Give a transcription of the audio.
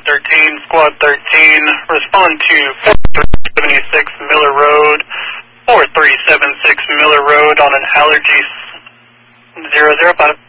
13, Squad 13, respond to 4376 Miller Road, 4376 Miller Road on an allergy 005.